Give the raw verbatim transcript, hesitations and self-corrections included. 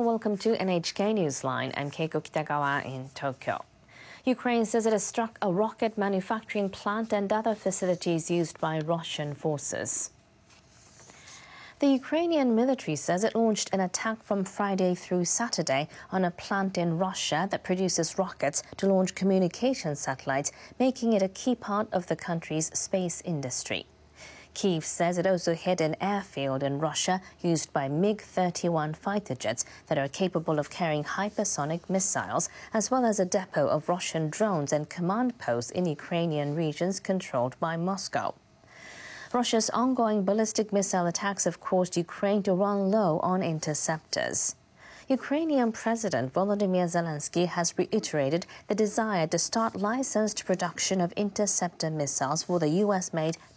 welcome to N H K Newsline. I'm Keiko Kitagawa in Tokyo. Ukraine says it has struck a rocket manufacturing plant and other facilities used by Russian forces. The Ukrainian military says it launched an attack from Friday through Saturday on a plant in Russia that produces rockets to launch communication satellites, making it a key part of the country's space industry. Kyiv says it also hit an airfield in Russia used by MiG thirty-one fighter jets that are capable of carrying hypersonic missiles, as well as a depot of Russian drones and command posts in Ukrainian regions controlled by Moscow. Russia's ongoing ballistic missile attacks have caused Ukraine to run low on interceptors. Ukrainian President Volodymyr Zelensky has reiterated the desire to start licensed production of interceptor missiles for the U S-made